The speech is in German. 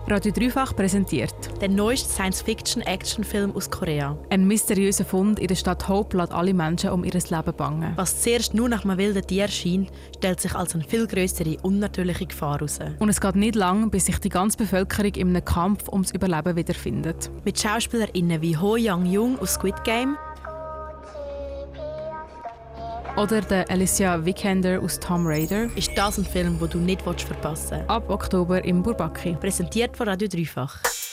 Radio Dreifach präsentiert der neueste Science-Fiction-Actionfilm aus Korea. ein mysteriöser Fund in der Stadt Hope lässt alle Menschen um ihr Leben bangen. Was zuerst nur nach einem wilden Tier erscheint, stellt sich als eine viel grössere, unnatürliche Gefahr heraus. Und es geht nicht lang, bis sich die ganze Bevölkerung in einem Kampf ums Überleben wiederfindet. Mit SchauspielerInnen wie Ho Young-jung aus Squid Game Oder der Alicia Vikander aus Tomb Raider. ist das ein Film, den du nicht verpassen willst. Ab Oktober im Bourbaki. Präsentiert von Radio Dreifach.